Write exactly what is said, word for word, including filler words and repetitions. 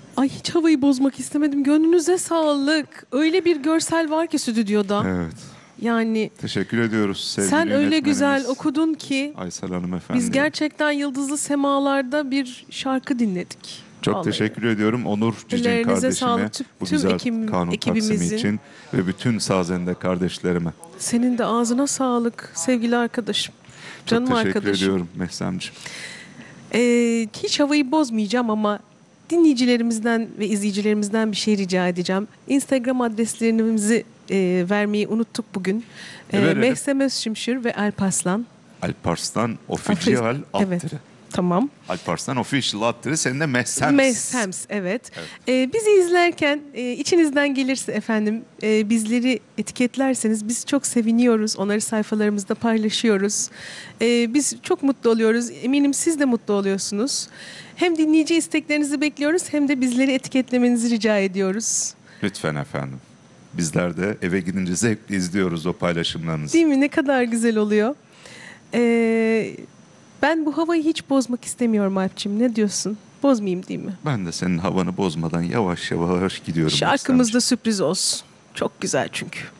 Ay hiç havayı bozmak istemedim. Gönlünüze sağlık. Öyle bir görsel var ki stüdyoda. Evet. Yani Teşekkür ediyoruz sevgili sen öyle güzel yönetmenimiz okudun ki Aysel Hanımefendi. biz gerçekten yıldızlı semalarda bir şarkı dinledik. Çok Vallahi. teşekkür ediyorum Onur Cicin Ellerinize kardeşime sağlık. Tüm- bu tüm güzel ekibim- kanun ekibimizin. taksimi için ve bütün sazende kardeşlerime. Senin de ağzına sağlık sevgili arkadaşım. Canım Çok teşekkür arkadaşım. ediyorum Mehsemciğim. Ee, hiç havayı bozmayacağım ama dinleyicilerimizden ve izleyicilerimizden bir şey rica edeceğim. Instagram adreslerimizi e, vermeyi unuttuk bugün. E, Ee, verelim. Mehsem Özşimşir ve Alparslan. Alparslan Official Evet. Attırı. Tamam. Alparslan Official Attırı, senin de Mehsems. Mehsems, evet. Evet. Ee, bizi izlerken e, içinizden gelirse efendim e, bizleri etiketlerseniz biz çok seviniyoruz. Onları sayfalarımızda paylaşıyoruz. E, biz çok mutlu oluyoruz. Eminim siz de mutlu oluyorsunuz. Hem dinleyici isteklerinizi bekliyoruz hem de bizleri etiketlemenizi rica ediyoruz. Lütfen efendim. Bizler de eve gidince zevkle izliyoruz o paylaşımlarınızı. Değil mi? Ne kadar güzel oluyor. Ee, ben bu havayı hiç bozmak istemiyorum Alp'ciğim. Ne diyorsun? Bozmayayım değil mi? Ben de senin havanı bozmadan yavaş yavaş gidiyorum. Şarkımız da Mehsemciğim. sürpriz olsun. Çok güzel çünkü.